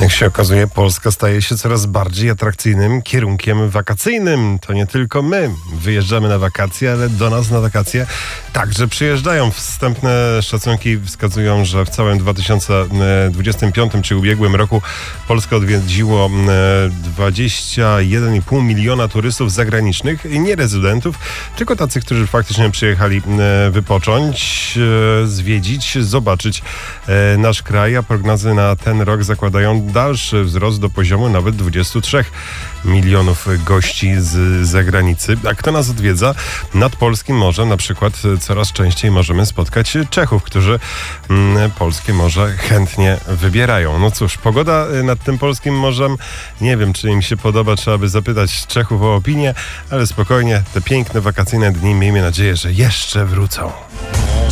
Jak się okazuje, Polska staje się coraz bardziej atrakcyjnym kierunkiem wakacyjnym. To nie tylko my wyjeżdżamy na wakacje, ale do nas na wakacje także przyjeżdżają. Wstępne szacunki wskazują, że w całym 2025, czy ubiegłym roku, Polskę odwiedziło 21,5 miliona turystów zagranicznych, nie rezydentów, tylko tacy, którzy faktycznie przyjechali wypocząć, zwiedzić, zobaczyć nasz kraj, a prognozy na ten rok zakładają dalszy wzrost do poziomu nawet 23 milionów gości z zagranicy. A kto nas odwiedza? Nad polskim morzem na przykład coraz częściej możemy spotkać Czechów, którzy polskie morze chętnie wybierają. No cóż, pogoda nad tym polskim morzem, nie wiem, czy im się podoba, trzeba by zapytać Czechów o opinię, ale spokojnie, te piękne wakacyjne dni, miejmy nadzieję, że jeszcze wrócą.